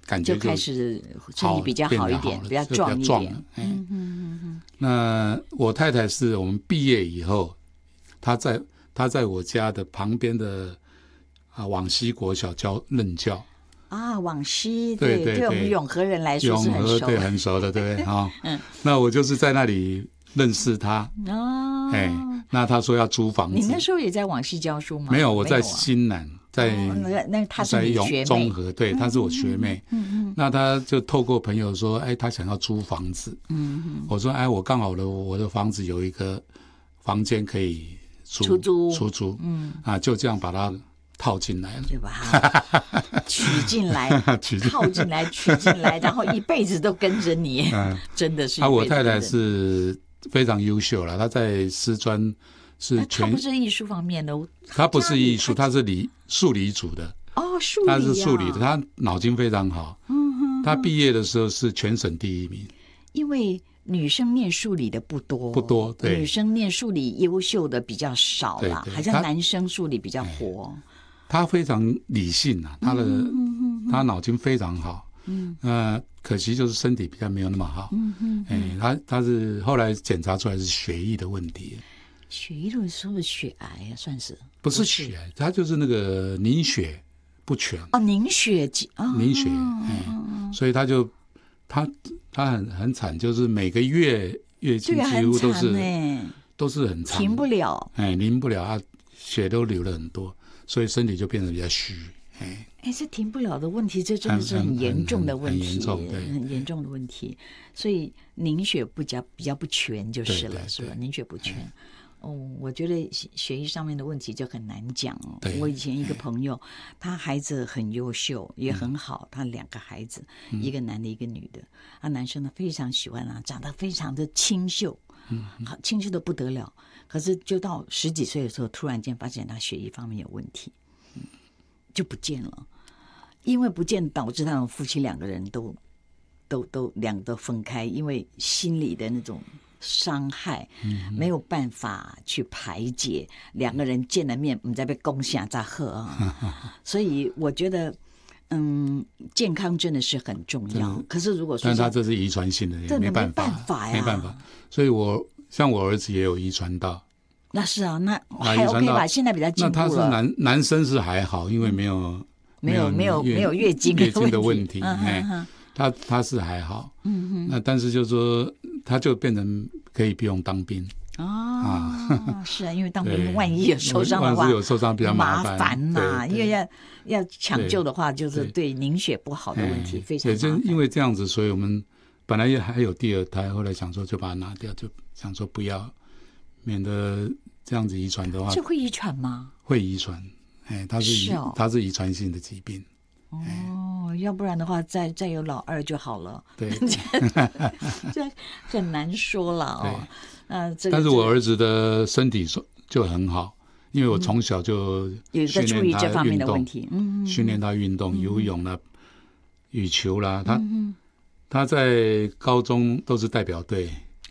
感觉就开始身体比较好一点，比较壮一点。 那我太太是我们毕业以后，她在我家的旁边的往西国小任教。 往西， 对， 对我们永和人来说是很熟， 对，很熟的，对不对？那我就是在那里认识他。那他说要租房子。 你那时候也在往西教书吗？ 没有，我在新南， 那他是你学妹， 中和，对，她是我学妹。那他就透过朋友说，他想要租房子。我说，我刚好我的房子有一个房间可以出租。就这样把他套进来了， 就把它取进来，套进来，取进来，然后一辈子都跟着你，真的是。 我太太是非常优秀了，她在师专是她不是艺术方面的， 她不是艺术，她是数理组的。 数理， 她是数理的，她脑筋非常好。她毕业的时候是全省第1名。 因为女生念数理的不多，对，女生念数理优秀的比较少啦，好像男生数理比较活。 他非常理性啊，他脑筋非常好，可惜就是身体比较没有那么好。他是后来检查出来是血液的问题。 血液的是不是血癌啊？算是不是血癌，他就是那个凝血不全。 凝血， 所以他很惨，就是每个月经几乎都是很长， 停不了， 停不了，血都流了很多。所以身体就变得比较虚。 这停不了的问题，这真的是很严重的问题， 很严重的问题。所以凝血比较不全就是了，是吧？凝血不全。我觉得血液上面的问题就很难讲。我以前一个朋友，他孩子很优秀，也很好，他2个孩子，一个男的，一个女的。男生呢非常喜欢长得非常的清秀，清秀的不得了。可是就到10几岁的时候，突然间发现他血液方面有问题，就不见了。因为不见导致他们夫妻2个人都分开，因为心理的那种伤害没有办法去排解。2个人见了面，不知道被攻下咋喝所以我觉得健康真的是很重要。可是如果说， 但他这是遗传性的，没办法呀，没办法。所以像我儿子也有遗传到。 那是那还 OK 吧？现在比较进步了。 那他是男生是还好，因为没有月经的问题。他是还好。那但是就是说，他就变成可以不用当兵。 是因为当兵万一有受伤的话， 有受伤比较麻烦呐。因为要抢救的话，就是对凝血不好的问题非常麻烦。 也就因为这样子，所以我们本来还有第2胎，后来想说就把它拿掉，就想说不要，免得这样子遗传的话。 这会遗传吗？ 会遗传，它是遗传性的疾病。 要不然的话再有老2就好了。 对， 这很难说了但是我儿子的身体就很好，因为我从小就有在注意这方面的问题， 训练他运动，游泳啦、羽球啦，他在高中都是代表队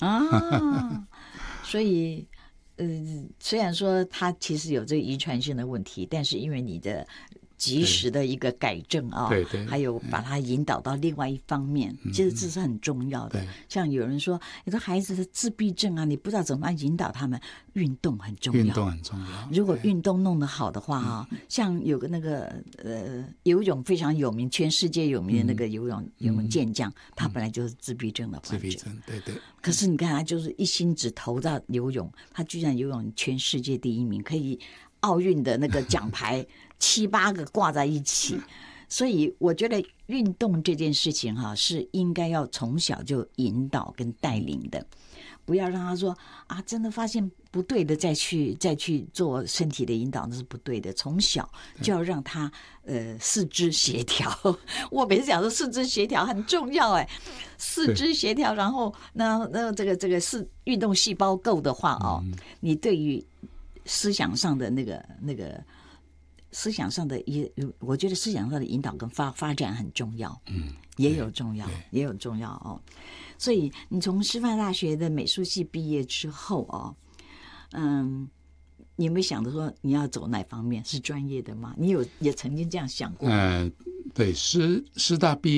所以虽然说他其实有这个遗传性的问题，但是因为你的及时的一个改正还有把它引导到另外一方面，其实这是很重要的。像有人说有的孩子的自闭症你不知道怎么引导他们，运动很重要。 运动很重要。 如果运动弄得好的话像有个那个游泳非常有名，全世界有名的那个游泳健将，他本来就是自闭症的患者。 自闭症，对。 可是你看他就是一心只投到游泳，他居然游泳全世界第1名，可以奥运的那个奖牌7、8个挂在一起。所以我觉得运动这件事情是应该要从小就引导跟带领的，不要让他说真的发现不对的再去做身体的引导，那是不对的。从小就要让他四肢协调。我每次讲说四肢协调很重要四肢协调，然后那这个是运动细胞够的话你对于思想上的那个思想上的我觉得思想上的引导跟发展很重要，也有重要所以你从师范大学的美术系毕业之后你有没有想着说你要走哪方面？是专业的吗？你也曾经这样想过？ 对，师大毕业